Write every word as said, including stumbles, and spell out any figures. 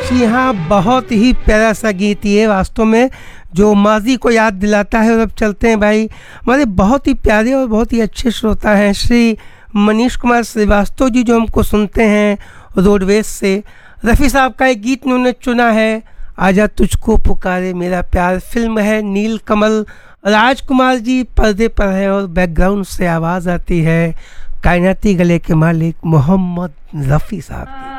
जी हाँ, बहुत ही प्यारा सा गीत ये वास्तव में, जो माजी को याद दिलाता है। और अब चलते हैं भाई, हमारे बहुत ही प्यारे और बहुत ही अच्छे श्रोता हैं श्री मनीष कुमार श्रीवास्तव जी, जो हमको सुनते हैं रोडवेज से। रफ़ी साहब का एक गीत उन्होंने चुना है, आजा तुझको पुकारे मेरा प्यार। फिल्म है नील कमल, राजकुमार जी पर्दे पर है और बैकग्राउंड से आवाज़ आती है कायनाती गले के मालिक मोहम्मद रफ़ी साहब की।